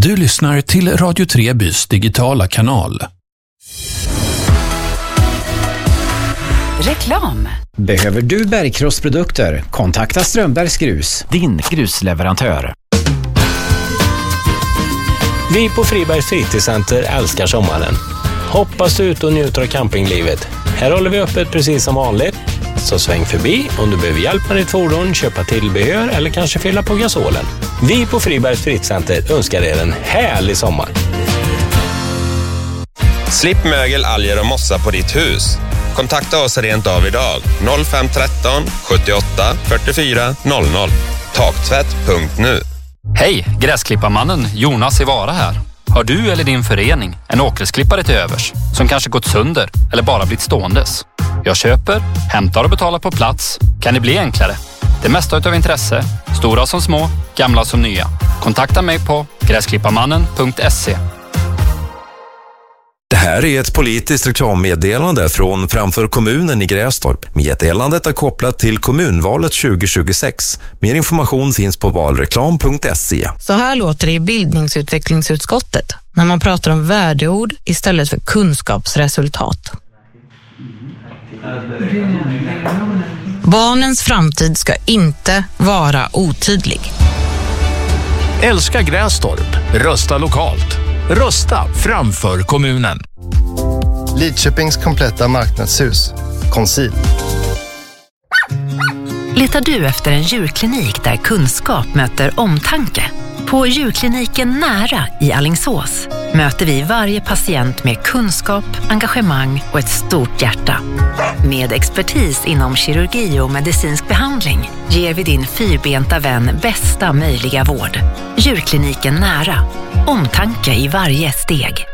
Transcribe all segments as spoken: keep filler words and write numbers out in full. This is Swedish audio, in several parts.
Du lyssnar till Radio Trebys digitala kanal. Reklam. Behöver du bergkrossprodukter? Kontakta Strömbergs Grus, din grusleverantör. Vi på Fribergs fritidscenter älskar sommaren. Hoppas ut och njuter av campinglivet. Här håller vi öppet precis som vanligt. Så sväng förbi om du behöver hjälp med ditt fordon, köpa tillbehör eller kanske fylla på gasolen. Vi på Fribergs fritidscenter önskar er en härlig sommar. Slipp mögel, alger och mossa på ditt hus. Kontakta oss rent av idag. noll fem ett tre sjuttioåtta fyrtiofyra noll noll. Taktvätt punkt nu. Hej, gräsklipparmannen Jonas i Vara här. Har du eller din förening en åkgräsklippare till övers som kanske gått sönder eller bara blivit ståendes? Jag köper, hämtar och betalar på plats. Kan det bli enklare? Det mesta utav intresse, stora som små, gamla som nya. Kontakta mig på gräsklipparmannen punkt se. Det här är ett politiskt reklammeddelande från Framför kommunen i Grästorp. Meddelandet är kopplat till kommunvalet tjugo tjugosex. Mer information finns på valreklam punkt se. Så här låter det i bildningsutvecklingsutskottet när man pratar om värdeord istället för kunskapsresultat. Barnens framtid ska inte vara otydlig. Älska Grästorp. Rösta lokalt. Rösta framför kommunen. Lidköpings kompletta marknadshus. Konsil. Letar du efter en djurklinik där kunskap möter omtanke? På djurkliniken Nära i Alingsås möter vi varje patient med kunskap, engagemang och ett stort hjärta. Med expertis inom kirurgi och medicinsk behandling ger vi din fyrbenta vän bästa möjliga vård. Djurkliniken Nära. Omtanke i varje steg.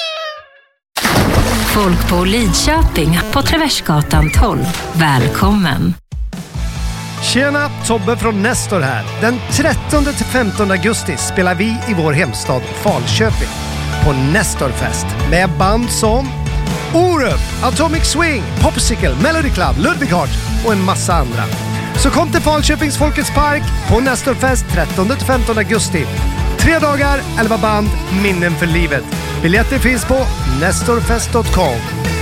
Folk på Lidköping på Traversgatan tolv. Välkommen! Tjena, Tobbe från Nestor här. Den trettonde till femtonde augusti spelar vi i vår hemstad Falköping på Nestorfest med band som Orup, Atomic Swing, Popsicle, Melody Club, Ludwig Hart och en massa andra. Så kom till Falköpings Folkets Park på Nestorfest trettonde till femtonde augusti. Tre dagar, elva band, minnen för livet. Biljetter finns på nestorfest punkt com.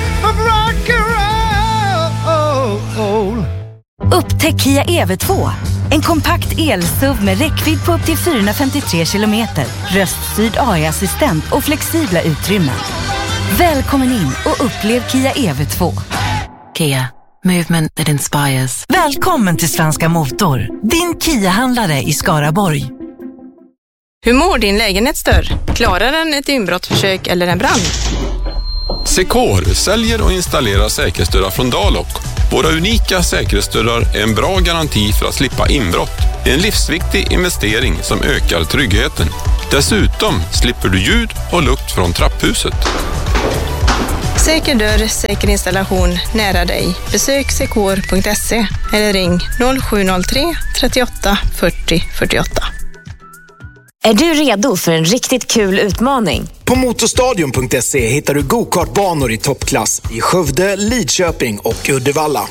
Upptäck Kia E V två. En kompakt el-S U V med räckvidd på upp till fyrahundrafemtiotre kilometer, röststyrd A I-assistent och flexibla utrymmen. Välkommen in och upplev Kia E V två. Kia. Movement that inspires. Välkommen till Svenska Motor, din Kia-handlare i Skaraborg. Hur mår din lägenhetsdörr? Klarar den ett inbrottsförsök eller en brand? Secor säljer och installerar säkerhetsdörrar från Dalok. Våra unika säkerhetsdörrar är en bra garanti för att slippa inbrott. En livsviktig investering som ökar tryggheten. Dessutom slipper du ljud och lukt från trapphuset. Säker dörr, säker installation nära dig. Besök secor punkt se eller ring noll sju noll tre trettioåtta fyrtio fyrtioåtta. Är du redo för en riktigt kul utmaning? På motorstadion punkt se hittar du go-kartbanor i toppklass i Skövde, Lidköping och Uddevalla.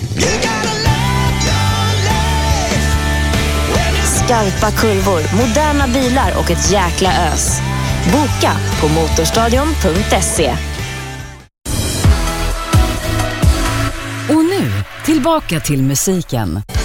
Skarpa kurvor, moderna bilar och ett jäkla ös. Boka på motorstadion punkt se. Och nu, tillbaka till musiken.